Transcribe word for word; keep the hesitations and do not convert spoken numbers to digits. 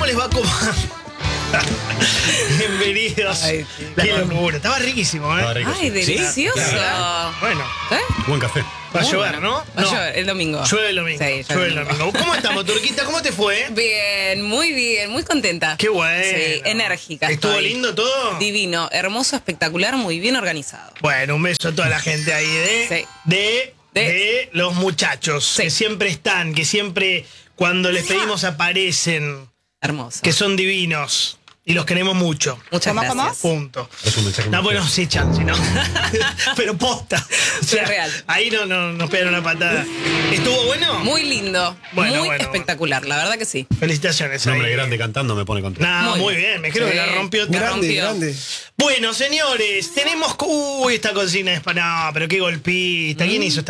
¿Cómo les va? ¿Cómo? Bienvenidos. Ay, Qué locura. Estaba riquísimo, ¿eh? Estaba rico, Ay, sí. delicioso. Bueno, ¿Eh? Buen café. va a Muy llover, bueno. ¿no? Va a No. llover el domingo. Llueve el domingo. Sí, llueve el domingo. ¿Cómo estamos, Turquita? ¿Cómo te fue? Bien, muy bien, muy contenta. Qué bueno. Sí, enérgica. ¿Estuvo estoy. lindo todo? Divino, hermoso, espectacular, muy bien organizado. Bueno, un beso a toda la gente ahí de, Sí. de, De- de los muchachos Sí. que siempre están, que siempre cuando les pedimos aparecen, Hermoso. que son divinos y los queremos mucho. Muchas ¿Cómo, cómo? gracias. Punto. Es un mensaje No, muy bueno, feo. sí, chance, ¿no? Pero posta. O sea, Es real. Ahí no, no, nos pegan una patada. ¿Estuvo bueno? Muy lindo, Bueno, muy bueno, espectacular, la verdad que sí. Felicitaciones. Un hombre ahí. grande cantando me pone contento. Nah, muy, Muy bien. bien. me creo que Sí. la rompió. Grande, todo. rompió. grande. Bueno, señores, tenemos. Uy, esta cocina es para. No, pero qué golpista. ¿Quién hizo esta